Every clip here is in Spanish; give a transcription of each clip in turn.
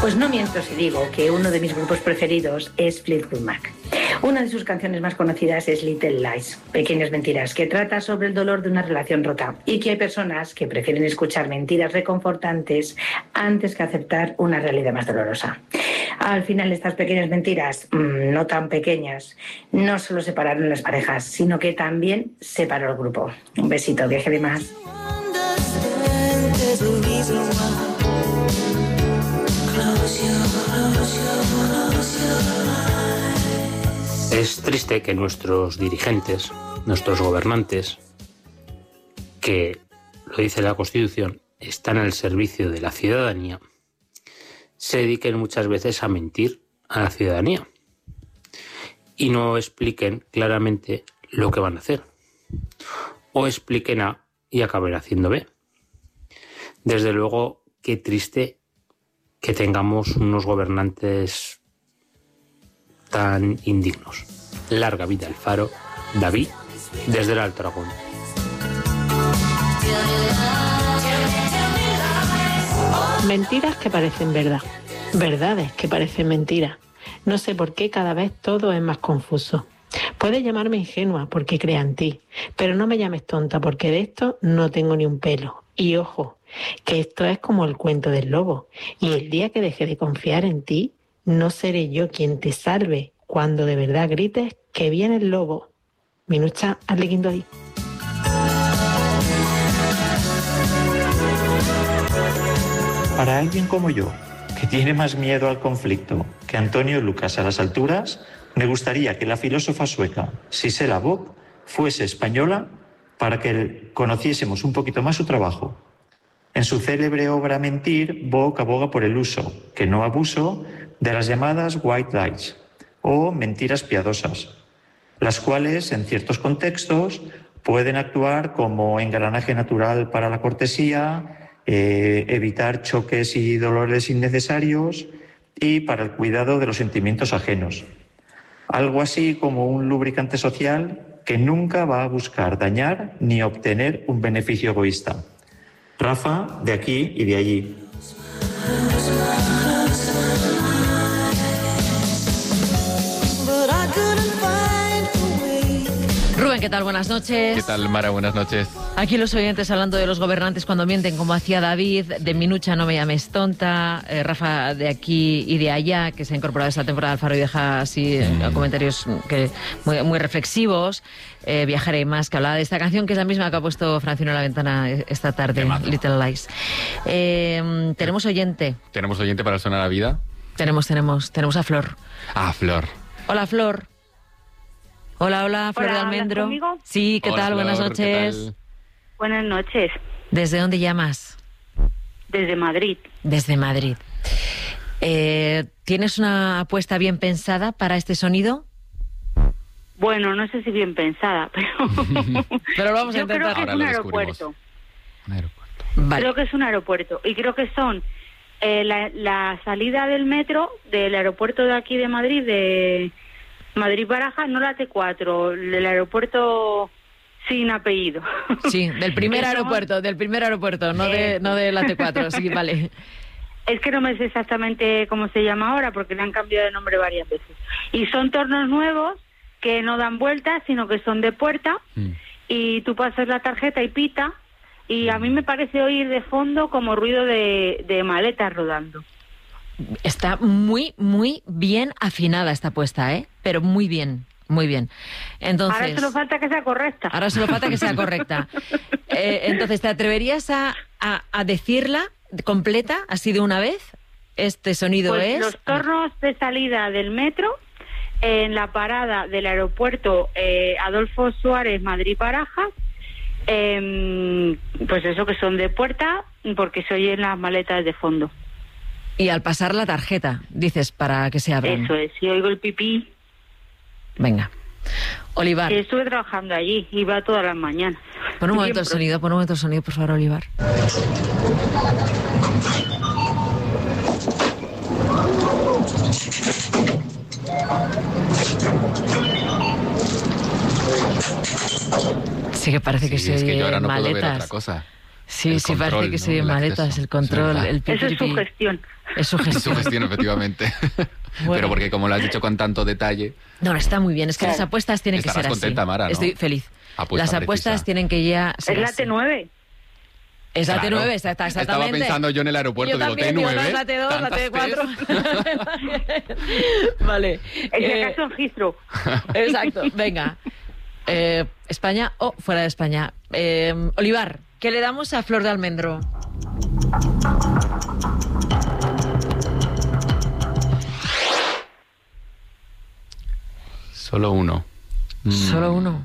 Pues no miento si digo que uno de mis grupos preferidos es Fleetwood Mac. Una de sus canciones más conocidas es Little Lies, Pequeñas Mentiras, que trata sobre el dolor de una relación rota y que hay personas que prefieren escuchar mentiras reconfortantes antes que aceptar una realidad más dolorosa. Al final, estas pequeñas mentiras, no tan pequeñas, no solo separaron las parejas, sino que también separó el grupo. Un besito, viaje de más. Es triste que nuestros dirigentes, nuestros gobernantes, que, lo dice la Constitución, están al servicio de la ciudadanía, se dediquen muchas veces a mentir a la ciudadanía y no expliquen claramente lo que van a hacer, o expliquen A y acaben haciendo B. Desde luego, qué triste que tengamos unos gobernantes tan indignos. Larga vida al Faro. David, desde el Alto Aragón. Mentiras que parecen verdad, verdades que parecen mentiras. No sé por qué cada vez todo es más confuso. Puedes llamarme ingenua porque crea en ti, pero no me llames tonta porque de esto no tengo ni un pelo. Y ojo, que esto es como el cuento del lobo. Y el día que deje de confiar en ti, no seré yo quien te salve cuando de verdad grites que viene el lobo. Minucha Arlequindoi. Para alguien como yo, que tiene más miedo al conflicto que Antonio Lucas a las alturas, me gustaría que la filósofa sueca Sissela Bock fuese española para que conociésemos un poquito más su trabajo. En su célebre obra Mentir, Bock aboga por el uso, que no abuso, de las llamadas white lies, o mentiras piadosas, las cuales, en ciertos contextos, pueden actuar como engranaje natural para la cortesía, evitar choques y dolores innecesarios y para el cuidado de los sentimientos ajenos. Algo así como un lubricante social que nunca va a buscar dañar ni obtener un beneficio egoísta. Rafa, de aquí y de allí. Rubén, ¿qué tal? Buenas noches. ¿Qué tal, Mara? Buenas noches. Aquí los oyentes hablando de los gobernantes cuando mienten, como hacía David, de Minucha, no me llames tonta, Rafa de aquí y de allá, que se ha incorporado esta temporada al Faro y deja así comentarios muy reflexivos. Viajaré más, que hablaba de esta canción, que es la misma que ha puesto Francino en la ventana esta tarde, Little Lies. Tenemos oyente. ¿Tenemos oyente para Sonar a Vida? Tenemos a Flor. Ah, Flor. Hola, Flor. Hola, Flor de Almendro. ¿Conmigo? Sí, ¿qué Hola, tal? Flor, Buenas noches. ¿qué tal? Buenas noches. ¿Desde dónde llamas? Desde Madrid. Desde Madrid. ¿Tienes una apuesta bien pensada para este sonido? Bueno, no sé si bien pensada, pero... Pero vamos a yo creo intentar. que es un aeropuerto. Un aeropuerto. Vale. Creo que es un aeropuerto. Y creo que son la salida del metro del aeropuerto de aquí de Madrid, de Madrid-Barajas, no la T4, el aeropuerto sin apellido. Sí, del primer aeropuerto, no de la T4, sí, vale. Es que no me sé exactamente cómo se llama ahora, porque le han cambiado de nombre varias veces. Y son tornos nuevos que no dan vueltas, sino que son de puerta, y tú pasas la tarjeta y pita, y a mí me parece oír de fondo como ruido de maletas rodando. Está muy, muy bien afinada esta apuesta, ¿eh? Pero muy bien, muy bien. Entonces, Ahora solo falta que sea correcta. Entonces, ¿te atreverías a decirla completa, así de una vez? Este sonido Pues es... los tornos de salida del metro en la parada del aeropuerto Adolfo Suárez, Madrid-Barajas, pues eso, que son de puerta, porque se oyen las maletas de fondo. Y al pasar la tarjeta, dices, para que se abran. Eso es, si oigo el pipí. Venga. Olivar. Estuve trabajando allí, iba todas las mañanas. Pon un momento el sonido, por favor, Olivar. Sí que parece que se oye yo ahora no maletas. puedo ver otra cosa. Sí, parece que se oye maletas, el control, el pipi. Eso es sugestión. Es sugestión. Sugestión, efectivamente. Bueno. Pero porque como lo has dicho con tanto detalle... No, está muy bien. Es que las apuestas tienen que ser Estarás así. contenta, Mara, ¿no? Estoy feliz. Apuesta Las apuestas precisa. tienen que ya ser Es la así. T9. Es la Claro. T9, exactamente. Estaba pensando yo en el aeropuerto, Yo digo, también, T9, digo, no, es la T2, la ¿tantas T4. Vale. Es que acaso en Heathrow. Exacto, venga. ¿España o fuera de España? Olivar, ¿qué le damos a Flor de Almendro? Solo uno. Solo uno.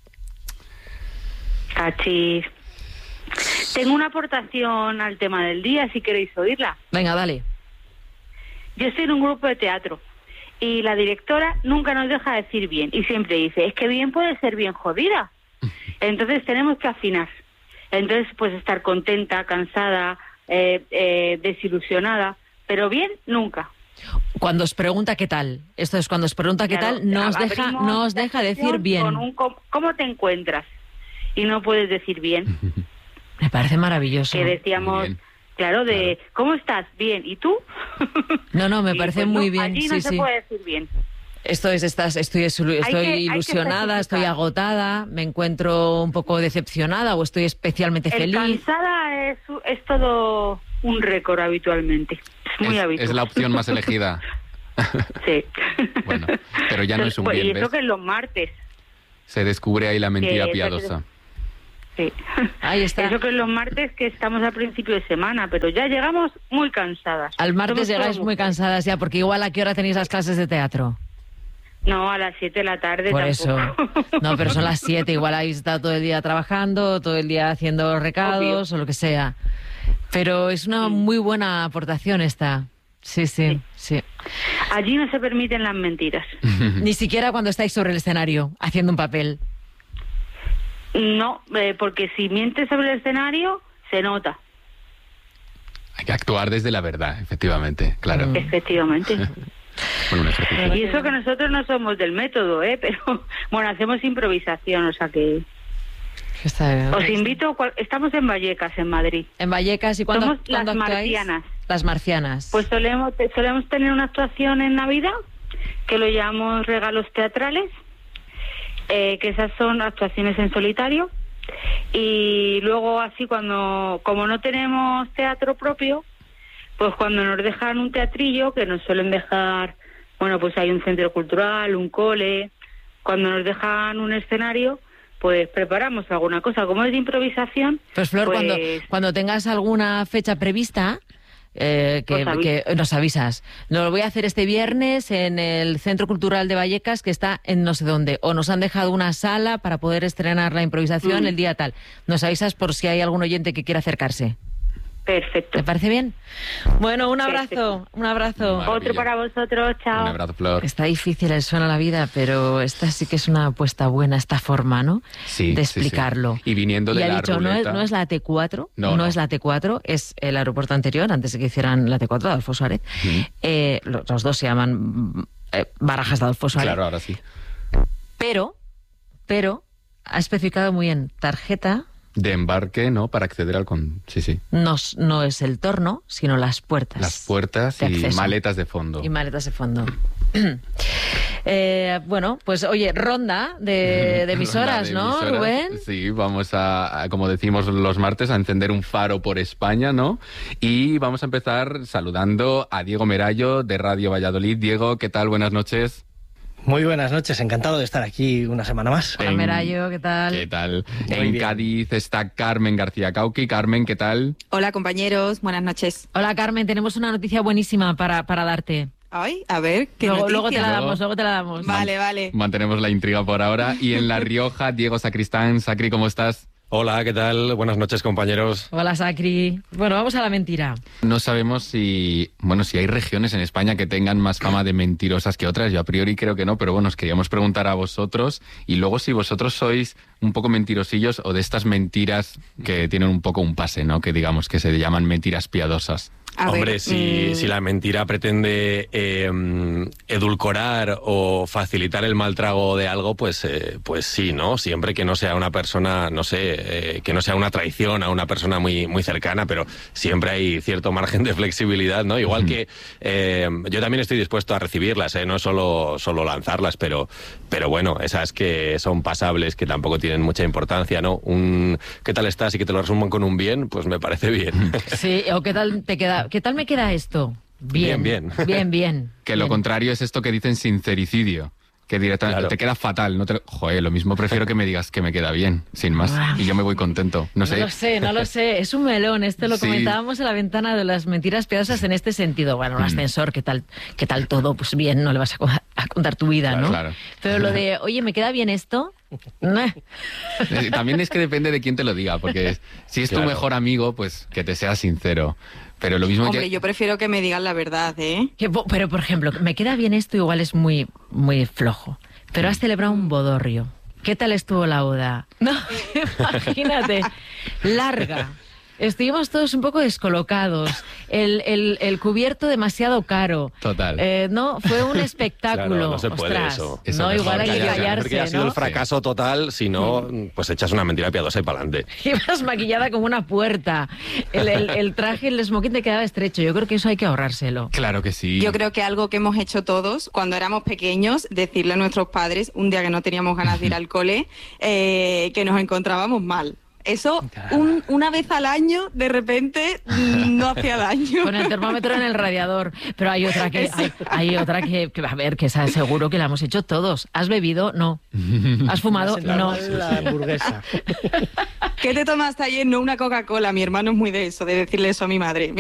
Cachis. Tengo una aportación al tema del día, si queréis oírla. Venga, dale. Yo estoy en un grupo de teatro y la directora nunca nos deja decir bien y siempre dice, es que bien puede ser bien jodida. Entonces tenemos que afinar. Entonces, pues estar contenta, cansada, desilusionada, pero bien, nunca. Cuando os pregunta qué tal, esto es cuando os pregunta qué Claro, tal, no os abrimos deja la decir sesión bien. con un ¿cómo te encuentras? Y no puedes decir bien. Me parece maravilloso. Que decíamos, Muy bien. claro, de ¿cómo estás? Bien. ¿Y tú? No, me Y, parece pues, muy no, bien. allí no Sí, se sí. puede decir bien. Estoy que ilusionada, estoy especificar. agotada, me encuentro un poco decepcionada o estoy especialmente El feliz. cansada es todo un récord habitualmente. Es muy habitual. Es la opción más elegida. Sí. Bueno, pero ya no es un Pues, bien, y eso ¿ves? que es los martes. Se descubre ahí la mentira Que- piadosa. Sí. Ahí está. Eso que es los martes que estamos a principio de semana, pero ya llegamos muy cansadas. Al martes Somos llegáis todas muy mujeres. cansadas ya, porque igual ¿a qué hora tenéis las clases de teatro? No, a las 7 de la tarde Por tampoco. eso. No, pero son las 7, igual habéis estado todo el día trabajando, todo el día haciendo recados o lo que sea. Pero es una muy buena aportación esta. Sí. Allí no se permiten las mentiras. Ni siquiera cuando estáis sobre el escenario haciendo un papel. No, porque si mientes sobre el escenario, se nota, Hay que actuar desde la verdad, efectivamente, claro. efectivamente. Bueno, un ejercicio. Y eso que nosotros no somos del método, pero bueno, hacemos improvisación, o sea que os invito, estamos en Vallecas, en Madrid. En Vallecas, ¿y cuándo Somos las actuáis? marcianas. Las marcianas. Pues solemos tener una actuación en Navidad que lo llamamos regalos teatrales, que esas son actuaciones en solitario, y luego así como no tenemos teatro propio, pues cuando nos dejan un teatrillo, que nos suelen dejar, bueno, pues hay un centro cultural, un cole, cuando nos dejan un escenario, pues preparamos alguna cosa, como es de improvisación. Pues Flor, pues, cuando tengas alguna fecha prevista, que nos avisas. Lo voy a hacer este viernes en el Centro Cultural de Vallecas, que está en no sé dónde. O nos han dejado una sala para poder estrenar la improvisación el día tal. Nos avisas por si hay algún oyente que quiera acercarse. Perfecto. ¿Te parece bien? Bueno, un abrazo. Perfecto. Un abrazo. Maravilla. Otro para vosotros, chao. Un abrazo, Flor. Está difícil el suena la vida, pero esta sí que es una apuesta buena, esta forma, ¿no? Sí, de sí, sí. explicarlo. Y viniendo de ha la dicho, ruleta... no es la T4, No, no. es la T4, es el aeropuerto anterior, antes de que hicieran la T4 de Adolfo Suárez. Los dos se llaman Barajas de Adolfo Suárez. Claro, ahora sí. Pero, ha especificado muy bien, tarjeta De embarque, ¿no? Para acceder al... Sí. no es el torno, sino las puertas. Las puertas de y acceso. maletas de fondo. Y maletas de fondo. Bueno, pues oye, ronda de emisoras, De ¿no, emisoras. Rubén? Sí, vamos a, como decimos los martes, a encender un faro por España, ¿no? Y vamos a empezar saludando a Diego Merallo de Radio Valladolid. Diego, ¿qué tal? Buenas noches. Muy buenas noches, encantado de estar aquí una semana más. Hola, Merallo, ¿qué tal? ¿Qué tal? Muy En bien. Cádiz está Carmen García Cauqui. Carmen, ¿qué tal? Hola compañeros, buenas noches. Hola, Carmen, tenemos una noticia buenísima para darte. Ay, a ver, ¿qué Luego te noticia? la damos. Vale. Mantenemos la intriga por ahora. Y en La Rioja, Diego Sacristán. Sacri, ¿cómo estás? Hola, ¿qué tal? Buenas noches, compañeros. Hola, Sacri. Bueno, vamos a la mentira. No sabemos si hay regiones en España que tengan más fama de mentirosas que otras. Yo a priori creo que no, pero bueno, os queríamos preguntar a vosotros y luego si vosotros sois un poco mentirosillos o de estas mentiras que tienen un poco un pase, ¿no? Que digamos que se llaman mentiras piadosas. Hombre, si la mentira pretende edulcorar o facilitar el mal trago de algo, pues sí, ¿no? Siempre que no sea una persona, no sé, que no sea una traición a una persona muy, muy cercana, pero siempre hay cierto margen de flexibilidad, ¿no? Igual que yo también estoy dispuesto a recibirlas, no solo lanzarlas, pero bueno, esas que son pasables, que tampoco tienen mucha importancia, ¿no? ¿Qué tal estás? Y que te lo resuman con un bien, pues me parece bien. Sí, o ¿qué tal te queda? ¿Qué tal me queda esto? Bien. Que lo contrario es esto que dicen sincericidio. Que directamente te queda fatal. Joder, lo mismo prefiero que me digas que me queda bien, sin más. Y yo me voy contento. No lo sé. Es un melón. Esto lo comentábamos en la ventana de las mentiras piadosas en este sentido. Bueno, un ascensor, ¿qué tal todo? Pues bien, no le vas a contar tu vida, ¿no? Claro. Pero lo de, oye, ¿me queda bien esto? También es que depende de quién te lo diga, porque si es tu mejor amigo, pues que te sea sincero. Pero lo mismo Hombre, yo prefiero que me digan la verdad, ¿eh? Pero, por ejemplo, me queda bien esto, igual es muy, muy flojo. Pero has celebrado un bodorrio. ¿Qué tal estuvo la boda? No, imagínate, larga. Estuvimos todos un poco descolocados. El cubierto demasiado caro. Total. No, fue un espectáculo. Claro, no se puede eso. Eso no, igual hay que callarse, porque ha sido el fracaso total, si no, pues echas una mentira piadosa y para adelante. Ibas maquillada como una puerta. El traje, el smoking te quedaba estrecho. Yo creo que eso hay que ahorrárselo. Claro que sí. Yo creo que algo que hemos hecho todos cuando éramos pequeños, decirle a nuestros padres, un día que no teníamos ganas de ir al cole, que nos encontrábamos mal. Eso, una vez al año, de repente, no hacía daño. Con el termómetro en el radiador. Pero hay otra que, a ver, que seguro que la hemos hecho todos. ¿Has bebido? No. ¿Has fumado? No. La hamburguesa. ¿Qué te tomaste ayer? No, una Coca-Cola. Mi hermano es muy de eso, de decirle eso a mi madre.